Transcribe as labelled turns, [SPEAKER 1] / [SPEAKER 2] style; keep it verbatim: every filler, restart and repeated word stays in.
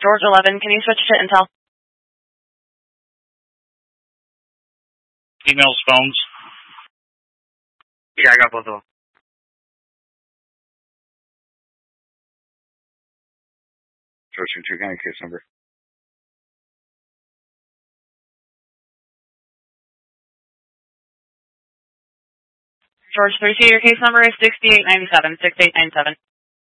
[SPEAKER 1] George eleven, can you switch to Intel?
[SPEAKER 2] Emails, phones.
[SPEAKER 3] Yeah, I got both of them.
[SPEAKER 4] George two, county case number.
[SPEAKER 1] George three two, your case number is sixty-eight ninety-seven, sixty-eight ninety-seven.